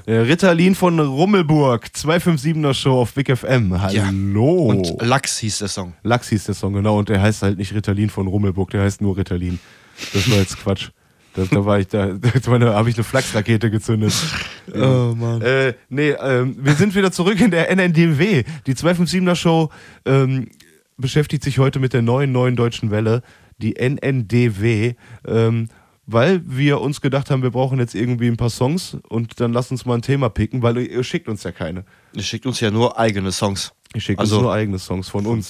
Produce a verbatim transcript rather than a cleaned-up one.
Äh, Ritalin von Rummelburg, zweihundertsiebener Show auf Big F M. Hallo. Ja. Und Lachs hieß der Song. Lachs hieß der Song, genau. Und der heißt halt nicht Ritalin von Rummelburg, der heißt nur Ritalin. Das war jetzt Quatsch. Das, da war ich da, da habe ich eine Flachsrakete gezündet. Oh Mann. Äh, nee, ähm, wir sind wieder zurück in der N N D W. Die zweihundertsiebener Show ähm, beschäftigt sich heute mit der neuen, neuen deutschen Welle, die N N D W, ähm, weil wir uns gedacht haben, wir brauchen jetzt irgendwie ein paar Songs und dann lasst uns mal ein Thema picken, weil ihr, ihr schickt uns ja keine. Ihr schickt uns ja nur eigene Songs. Ihr schickt Also, uns nur eigene Songs von uns.